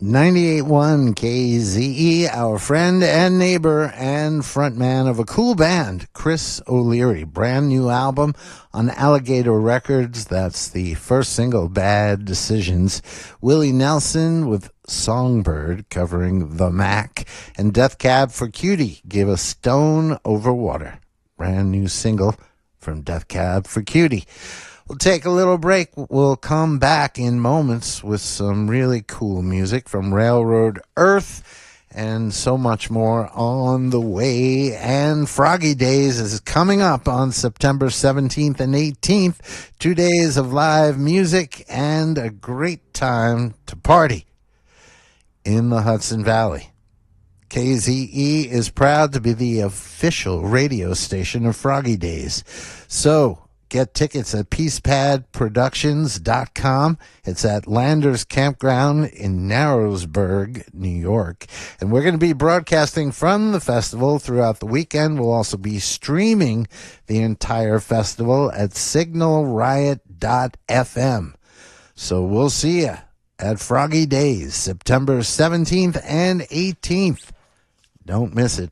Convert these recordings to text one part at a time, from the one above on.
98.1 KZE, our friend and neighbor and frontman of a cool band, Chris O'Leary. Brand new album on Alligator Records. That's the first single, Bad Decisions. Willie Nelson with Songbird covering The Mac. And Death Cab for Cutie give us Stone Over Water. Brand new single from Death Cab for Cutie. We'll take a little break. We'll come back in moments with some really cool music from Railroad Earth and so much more on the way. And Froggy Days is coming up on September 17th and 18th. 2 days of live music and a great time to party in the Hudson Valley. KZE is proud to be the official radio station of Froggy Days. So, get tickets at peacepadproductions.com. It's at Landers Campground in Narrowsburg, New York. And we're going to be broadcasting from the festival throughout the weekend. We'll also be streaming the entire festival at signalriot.fm. So we'll see you at Froggy Days, September 17th and 18th. Don't miss it.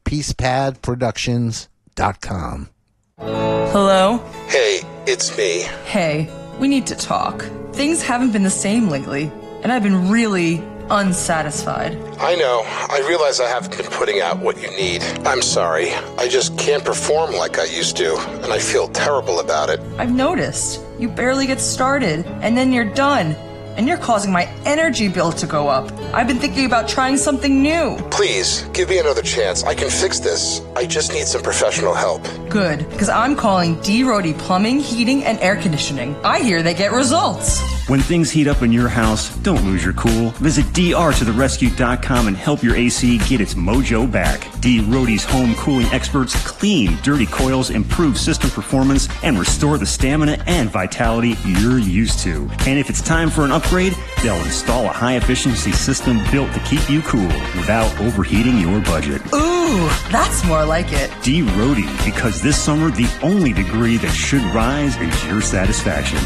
peacepadproductions.com. Hello? Hey, it's me. Hey, we need to talk. Things haven't been the same lately, and I've been really unsatisfied. I know. I realize I haven't been putting out what you need. I'm sorry. I just can't perform like I used to, and I feel terrible about it. I've noticed. You barely get started, and then you're done. And you're causing my energy bill to go up. I've been thinking about trying something new. Please, give me another chance. I can fix this. I just need some professional help. Good, because I'm calling D. Rody Plumbing, Heating, and Air Conditioning. I hear they get results. When things heat up in your house, don't lose your cool. Visit drtotherescue.com and help your AC get its mojo back. D. Rody's home cooling experts clean dirty coils, improve system performance, and restore the stamina and vitality you're used to. And if it's time for an upgrade, they'll install a high-efficiency system built to keep you cool without overheating your budget. Ooh, that's more like it. D. Rody, because this summer, the only degree that should rise is your satisfaction.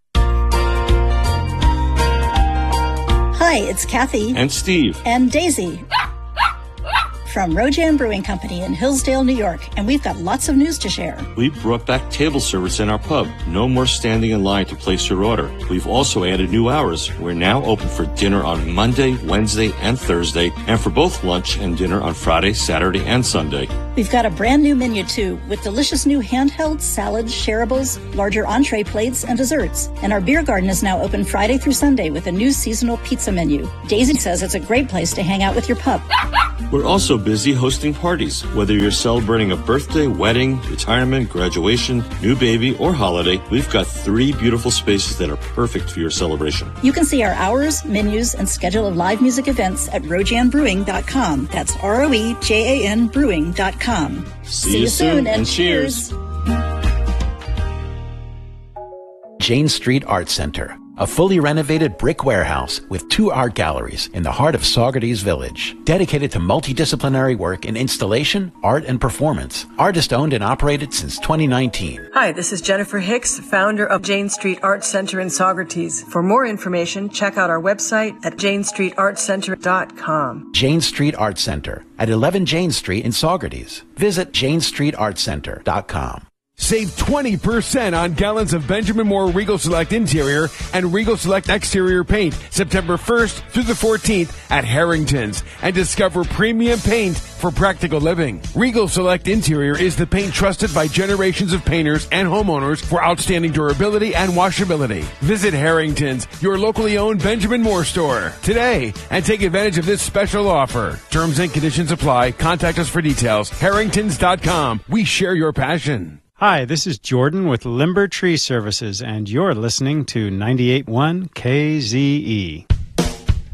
Hi, it's Kathy. And Steve. And Daisy. From Rojan Brewing Company in Hillsdale, New York, and we've got lots of news to share. We brought back table service in our pub. No more standing in line to place your order. We've also added new hours. We're now open for dinner on Monday, Wednesday, and Thursday, and for both lunch and dinner on Friday, Saturday, and Sunday. We've got a brand new menu, too, with delicious new handheld salads, shareables, larger entree plates, and desserts. And our beer garden is now open Friday through Sunday with a new seasonal pizza menu. Daisy says it's a great place to hang out with your pup. We're also busy hosting parties. Whether you're celebrating a birthday, wedding, retirement, graduation, new baby, or holiday, we've got 3 beautiful spaces that are perfect for your celebration. You can see our hours, menus, and schedule of live music events at rojanbrewing.com. That's ROEJAN brewing.com. See you soon, and cheers. Jane Street Art Center, a fully renovated brick warehouse with 2 art galleries in the heart of Saugerties Village, dedicated to multidisciplinary work in installation, art, and performance. Artist-owned and operated since 2019. Hi, this is Jennifer Hicks, founder of Jane Street Art Center in Saugerties. For more information, check out our website at janestreetartcenter.com. Jane Street Art Center at 11 Jane Street in Saugerties. Visit janestreetartcenter.com. Save 20% on gallons of Benjamin Moore Regal Select Interior and Regal Select Exterior paint September 1st through the 14th at Harrington's, and discover premium paint for practical living. Regal Select Interior is the paint trusted by generations of painters and homeowners for outstanding durability and washability. Visit Harrington's, your locally owned Benjamin Moore store, today and take advantage of this special offer. Terms and conditions apply. Contact us for details. Harringtons.com. We share your passion. Hi, this is Jordan with Limber Tree Services, and you're listening to 98.1 KZE.